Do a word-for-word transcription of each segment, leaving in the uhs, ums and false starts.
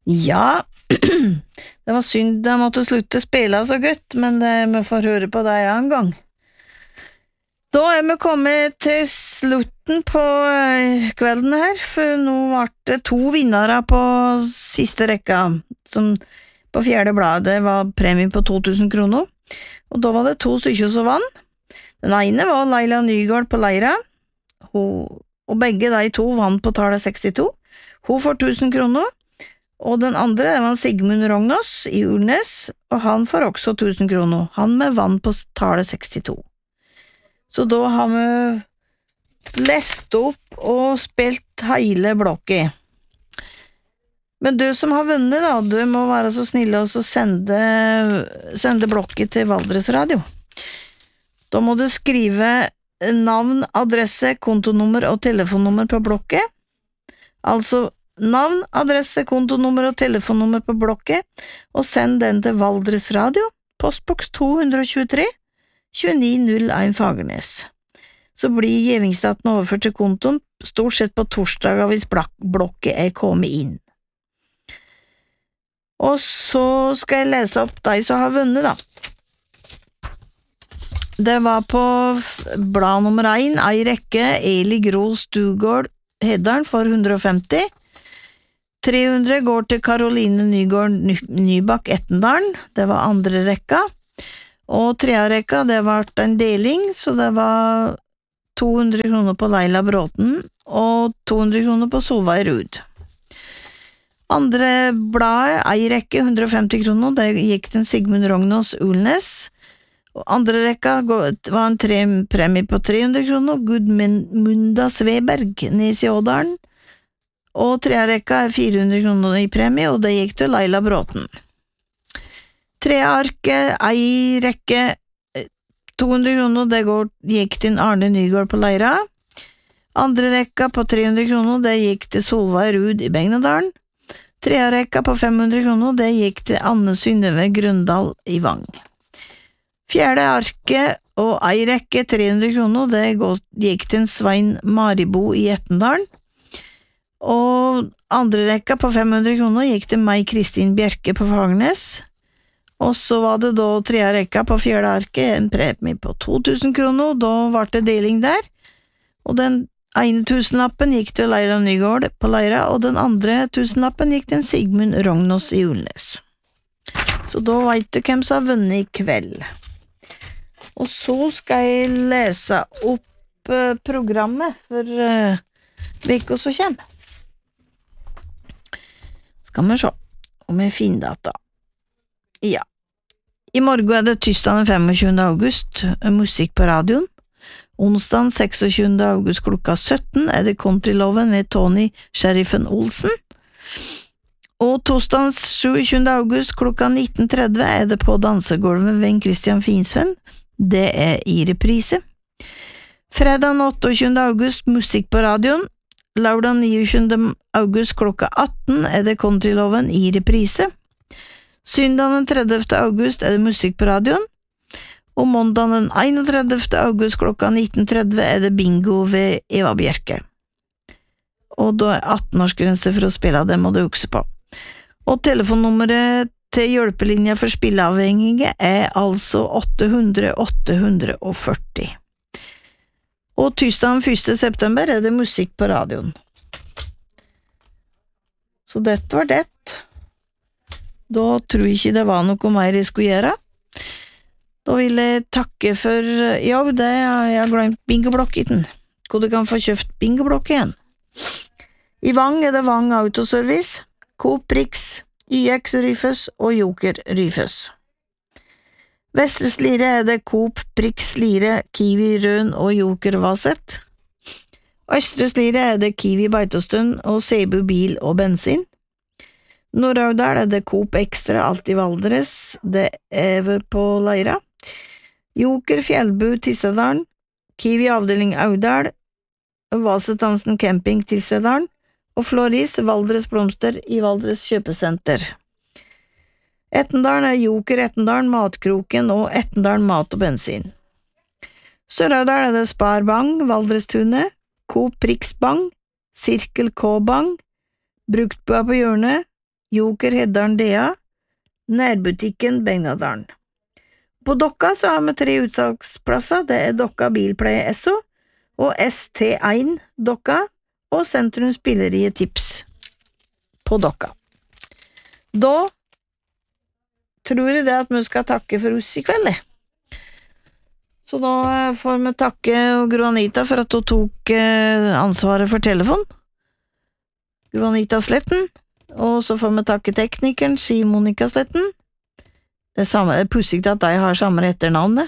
Ja, det var synd jeg måtte slutte spille så godt, men det, vi får høre på det en gang. Da er vi kommet til slutten på eh, kvelden her, for nå var det to vinnere på siste rekka, som på fjerde blad, det var premien på to tusen kroner, og da var det to stykker som vann. Den ene var Laila Nygaard på Leira, hun, og begge de to vann på tallet sekstito. Hun får tusen kroner, og den andre det var Sigmund Rognås i Ulnes, og han får også tusen kroner, han med vann på tallet sekstito. Så da har vi lest opp og spilt hele blokket. Men du som har vunnet da, du må være så snille og så sende, sende blokket til Valdres Radio. Da må du skrive navn, adresse, kontonummer og telefonnummer på blokket. Altså navn, adresse, kontonummer og telefonnummer på blokket, og send den til Valdres Radio, postboks to tjuetre, tjueni null en Fagernes. Så blir gjevingsstaten overført til kontoen stort sett på torsdager hvis blokket er kommet inn. Og så skal jeg lese opp de som har vunnet da. Det var på blad nummer én, ei rekke, Eli Gro Stugård Heddalen for hundre og femti. tre hundre går til Karoline Nygård Nybakk Ettendalen, det var andre rekka. Og tredje rekka, det var en deling, så det var to hundre kroner på Leila Bråten, og to hundre kroner på Solveig Rud. Andre bladet, ei rekke, hundre og femti kroner, det gikk til Sigmund Rognås Ulnes. Og andre rekka var en tre, premie på tre hundre kroner, Gudmunda Sveberg, Nes i Ådalen. Og tredje rekka er fire hundre kroner i premie, og det gikk til Leila Bråten. Tredje arke, ei rekke, to hundre kroner, det går, gikk til Arne Nygaard på Leira. Andre rekka på tre hundre kroner, det gikk til Solveig Rud i Begnadalen. Tredje rekka på fem hundre kroner, det gikk til Anne Synnøve Grundal i Vang. Fjerde arke og ei rekke, tre hundre kroner, det gikk til Svein Maribo i Ettendalen. Og andre rekka på fem hundre kroner gikk til meg Kristin Bjerke på Fagernes. Og så var det da tredje rekka på fjerde arke, en premie på to tusen kroner, da var det deling der. Og den ene tusenlappen gikk til Leila Nygaard på Leira, og den andre tusenlappen gikk til Sigmund Rognås i Ulnes. Så da vet du hvem som har vunnet i kveld. Og så skal jeg lese opp uh, programmet for uh, vekk som kommer. Skal vi se om jeg finner data. Ja. I morgen er det tirsdag den tjuefemte august, musikk på radioen. Onsdag tjueseks august klokka sytten er det Countryloven med Tony Sheriffen Olsen. Og torsdag sjuogtjuende august klokka nitten tretti er det på dansegulvet ved Christian Finsven. Det er i reprise. Fredag åttogtjuende august musikk på radioen. Lørdag niogtjuende august klokka atten er det Countryloven i reprise. Søndag den tredivte august er det musikk på radioen, og måndag den einogtredivte august klokka nitten tretti er det bingo ved Eva Bjerke. Og da er atten-årsgrense for å spille, det må du huske på. Og telefonnummeret til hjelpelinja for spilleavhengige er altså åtte hundre åtte hundre førti. Og tirsdag den første september er det musikk på radioen. Så dette var det. Da tror jeg ikke det var noe mer jeg skulle gjøre. Da vil jeg takke for, ja, det jeg har glemt bingoblokken, hvor du kan få kjøpt bingoblokk igjen. I Vang er det Vang Autoservice, Coop Rix, Y X Ryføs og Joker Ryføs. Vestre Slidre er det Coop Prix Slidre, Kiwi Røn og Joker Vaset. Østre Slidre er det Kiwi Beitostønd og Sebu Bil og Bensin. Nord-Audal er det Coop Extra Alt i Valdres, det er på Leira. Joker Fjellbu Tissedalen, Kiwi Avdeling Audal, Vasetansen Camping Tissedalen, og Floris Valdres Blomster i Valdres Kjøpesenter. Ettendalen er Joker Ettendalen, Matkroken og Ettendalen Mat og Bensin. Sør-Audal er det Spar Bang, Valdres Tunet, Coop Rix Bang, Sirkel K Bang, Bruktbua på hjørnet, Joker Heddaren D A, Nærbutikken Begnadalen. På Dokka så har vi tre utsalgsplasser, det er Dokka Bilpleie Esso, og S T én Dokka, og Sentrum Spilleriet Tips på Dokka. Da tror jeg det at vi skal takke for oss i kveld. Så da får vi takke Gro Anita for at hun tok ansvaret for telefon. Gro Anita Sletten. Og så får vi takke teknikeren, Si Monica Sletten. Det er, samme, det er pussigt at de har samme etternavnet.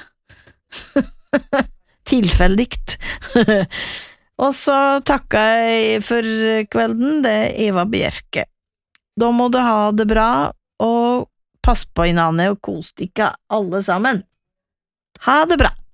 Tilfeldigt. Og så takker jeg for kvelden, det er Eva Bjerke. Da må du ha det bra, og pass på hverandre og kos dere alle sammen. Ha det bra!